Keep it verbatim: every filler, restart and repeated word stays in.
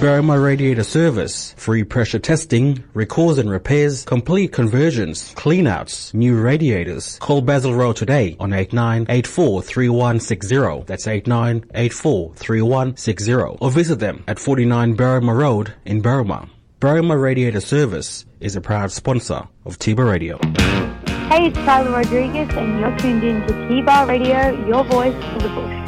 Berrima Radiator Service. Free pressure testing, recalls and repairs, complete conversions, cleanouts, new radiators. Call Basil Road today on eight nine eight four three one six zero. That's eight nine eight four three one six zero. Or visit them at forty-nine Berrima Road in Berrima. Berrima Radiator Service is a proud sponsor of T-Bar Radio. Hey, it's Tyler Rodriguez and you're tuned in to T-Bar Radio, your voice for the bush.